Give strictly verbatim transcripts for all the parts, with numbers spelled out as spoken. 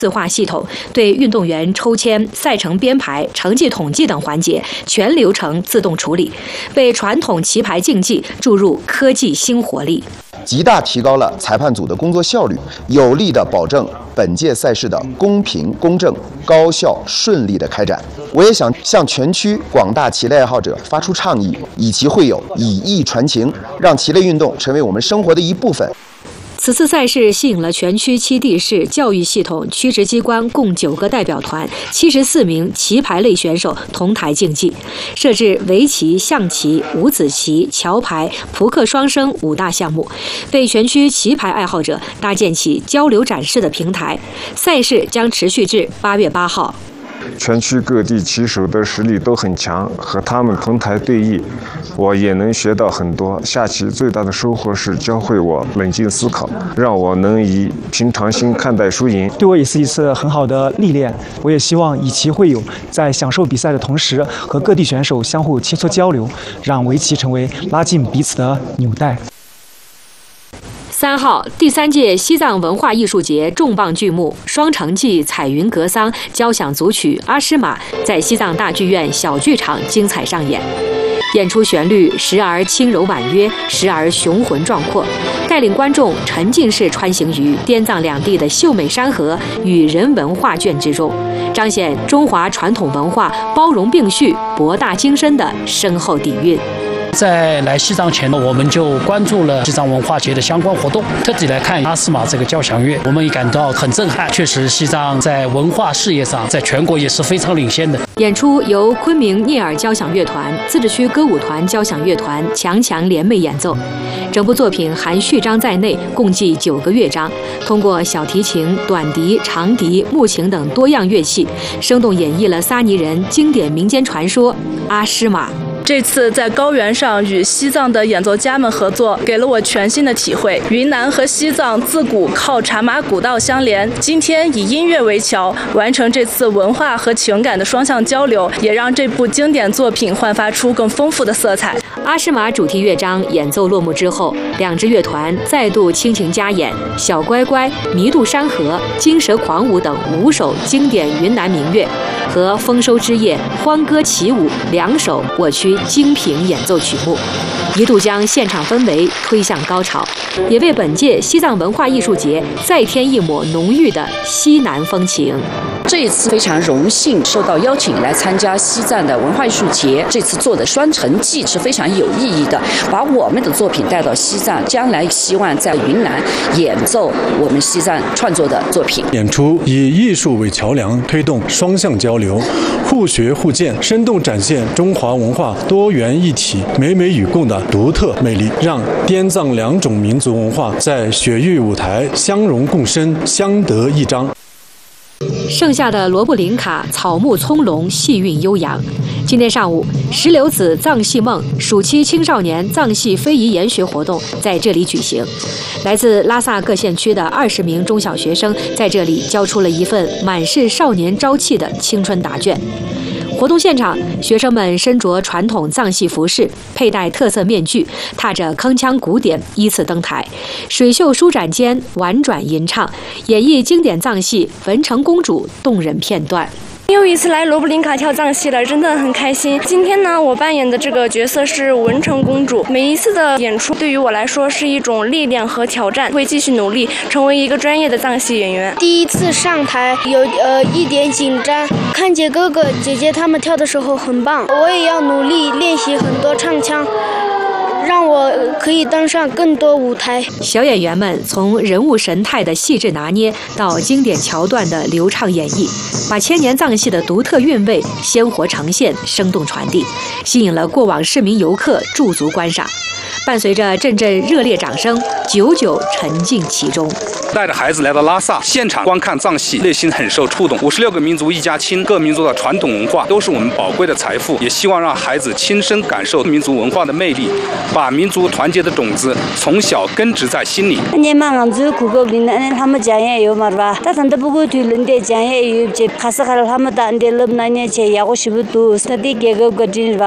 字化系统对运动员抽签、赛程编排、成绩统计等环节全流程自动处理，为传统棋牌竞技注入科技新活力， 极大提高了裁判组的工作效率，有力地保证本届赛事的公平、公正、高效、顺利的开展。我也想向全区广大棋类爱好者发出倡议：以棋会友，以艺传情，让棋类运动成为我们生活的一部分。 此次赛事吸引了全区七地市教育系统区直机关共九个代表团、七十四名棋牌类选手同台竞技，设置围棋、象棋、五子棋、桥牌、扑克双生五大项目，为全区棋牌爱好者搭建起交流展示的平台。赛事将持续至八月八号。 全区各地棋手的实力都很强，和他们同台对弈，我也能学到很多。下棋最大的收获是教会我冷静思考，让我能以平常心看待输赢， 对我也是一次很好的历练。我也希望以棋会友，在享受比赛的同时，和各地选手相互切磋交流，让围棋成为拉近彼此的纽带。 三号，第三届西藏文化艺术节重磅剧目《双城记·彩云格桑》交响组曲《阿诗玛》在西藏大剧院小剧场精彩上演。演出旋律时而轻柔婉约，时而雄浑壮阔，带领观众沉浸式穿行于滇藏两地的秀美山河与人文画卷之中，彰显中华传统文化包容并蓄、博大精深的深厚底蕴。 在来西藏前呢，我们就关注了西藏文化节的相关活动，特地来看阿斯玛这个交响乐，我们也感到很震撼。确实，西藏在文化事业上，在全国也是非常领先的。 演出由昆明聂耳交响乐团、自治区歌舞团交响乐团强强联袂演奏。整部作品含序章在内，共计九个乐章，通过小提琴、短笛、长笛、木琴等多样乐器，生动演绎了撒尼人经典民间传说阿诗玛。 这次在高原上与西藏的演奏家们合作，给了我全新的体会。云南和西藏自古靠茶马古道相连，今天以音乐为桥，完成这次文化和情感的双向交流，也让这部经典作品焕发出更丰富的色彩。 阿诗玛主题乐章演奏落幕之后，两支乐团再度倾情加演《小乖乖》《弥渡山河》《金蛇狂舞》等五首经典云南民乐，和《丰收之夜》《欢歌起舞》两首我区精品演奏曲目，一度将现场氛围推向高潮，也为本届西藏文化艺术节再添一抹浓郁的西南风情。 这一次非常荣幸受到邀请来参加西藏的文化艺术节，这次做的双城记是非常有意义的，把我们的作品带到西藏，将来希望在云南演奏我们西藏创作的作品。 演出以艺术为桥梁，推动双向交流，互学互鉴，生动展现中华文化多元一体、美美与共的独特魅力，让滇藏两种民族文化在雪域舞台相融共生，相得益彰。 盛夏的罗布林卡草木葱茏，细韵悠扬。今天上午，石榴子藏戏梦暑期青少年藏戏非遗研学活动在这里举行。来自拉萨各县区的二十名中小学生在这里交出了一份满是少年朝气的青春答卷。活动现场，学生们身着传统藏戏服饰，佩戴特色面具，踏着铿锵鼓点依次登台，水袖舒展间婉转吟唱，演绎经典藏戏《文成公主》动人片段。 又一次来罗布林卡跳藏戏了，真的很开心。今天呢，我扮演的这个角色是文成公主。每一次的演出对于我来说是一种历练和挑战，会继续努力成为一个专业的藏戏演员。 第一次上台有呃一点紧张，看见哥哥姐姐他们跳的时候很棒，我也要努力练习很多唱腔，让我可以登上更多舞台。 小演员们从人物神态的细致拿捏到经典桥段的流畅演绎，把千年藏戏的独特韵味鲜活呈现，生动传递，吸引了过往市民游客驻足观赏。伴随着阵阵热烈掌声，久久沉浸其中。 带着孩子来到拉萨，现场观看藏戏，内心很受触动。五十六个民族一家亲，各民族的传统文化都是我们宝贵的财富，也希望让孩子亲身感受民族文化的魅力，把民族团结的种子从小根植在心里。 你们俺族苦够林的，他们讲也有嘛吧？但他们不过对人家讲也有，这卡斯卡他们当地人那年前也我是不多，他的这个个真是完了。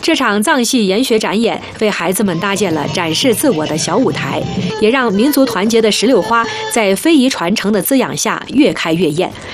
这场藏戏研学展演为孩子们搭建了展示自我的小舞台，也让民族团结的石榴花在非遗传承的滋养下越开越艳。